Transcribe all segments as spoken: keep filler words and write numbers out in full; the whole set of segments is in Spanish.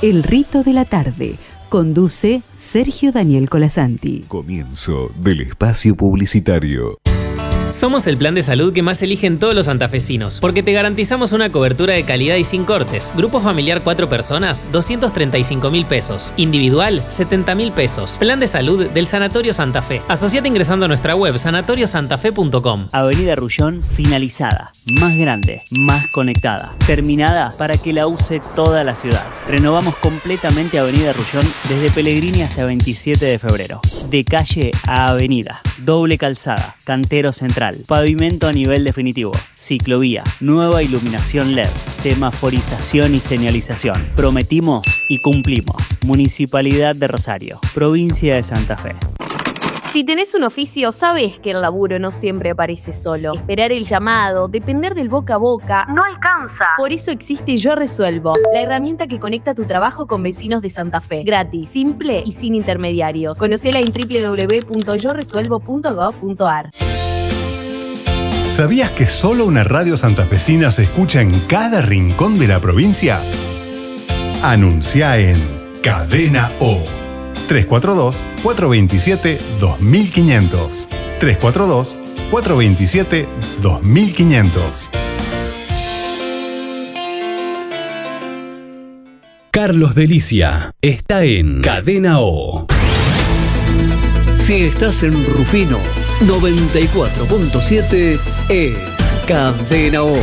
El Rito de la Tarde. Conduce Sergio Daniel Colasanti. Comienzo del espacio publicitario. Somos el plan de salud que más eligen todos los santafesinos, porque te garantizamos una cobertura de calidad y sin cortes. Grupo familiar cuatro personas, doscientos treinta y cinco mil pesos. Individual, setenta mil pesos. Plan de salud del Sanatorio Santa Fe. Asociate ingresando a nuestra web sanatorio santa fe punto com. Avenida Rullón finalizada, más grande, más conectada, terminada para que la use toda la ciudad. Renovamos completamente Avenida Rullón desde Pellegrini hasta veintisiete de febrero. De calle a avenida, doble calzada, cantero central, pavimento a nivel definitivo, ciclovía, nueva iluminación L E D, semaforización y señalización. Prometimos y cumplimos. Municipalidad de Rosario, provincia de Santa Fe. Si tenés un oficio, sabés que el laburo no siempre aparece solo. Esperar el llamado, depender del boca a boca, no alcanza. Por eso existe Yo Resuelvo, la herramienta que conecta tu trabajo con vecinos de Santa Fe. Gratis, simple y sin intermediarios. Conocela en doble u doble u doble u punto yo resuelvo punto gob punto a r. ¿Sabías que solo una radio santafesina se escucha en cada rincón de la provincia? Anuncia en Cadena O. tres cuatro dos, cuatro dos siete, dos mil quinientos. tres cuatro dos, cuatro dos siete, dos mil quinientos. Carlos Delicia está en Cadena O. Si estás en Rufino, noventa y cuatro punto siete es Cadena O.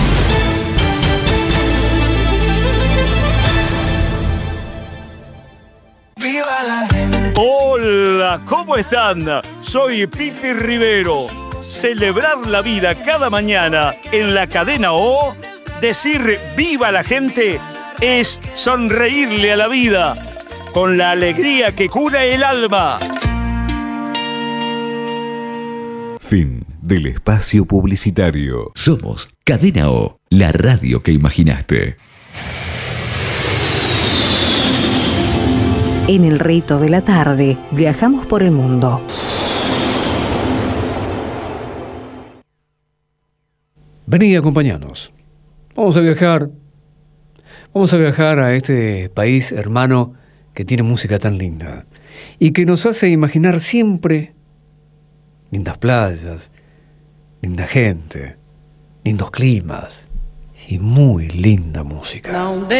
Hola, ¿cómo están? Soy Pipi Rivero. Celebrar la vida cada mañana en la Cadena O, decir viva la gente, es sonreírle a la vida con la alegría que cura el alma. Fin del espacio publicitario. Somos Cadena O, la radio que imaginaste. En el Rito de la Tarde, viajamos por el mundo. Vení, acompañanos. Vamos a viajar. Vamos a viajar a este país hermano que tiene música tan linda y que nos hace imaginar siempre lindas playas, linda gente, lindos climas y muy linda música.